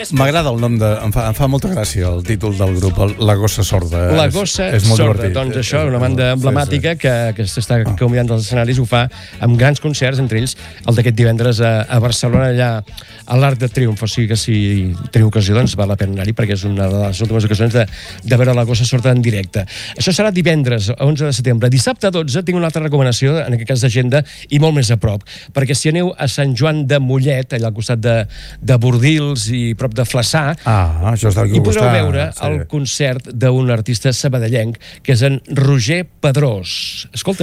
M'agrada el nom em fa molta gràcia el títol del grup, La Gossa Sorda. La Gossa és molt Sorda. divertit. Doncs això, una banda emblemàtica que s'està convidant dels escenaris, ho fa amb grans concerts, entre ells el d'aquest divendres a Barcelona, allà a l'Arc de Triomf. O sigui que si teniu ocasió, doncs val la pena anar-hi, perquè és una de les últimes ocasions de veure La Gossa Sorda en directe. Això serà divendres, 11 de setembre. Dissabte 12 tinc una altra recomanació, en aquest cas d'agenda, i molt més a prop, perquè si aneu a Sant Joan de Mollet, allà al costat de Bordils i prop de Flaçà, això és i podreu veure el concert d'un artista sabadellenc, que és en Roger Pedrós. Escolta,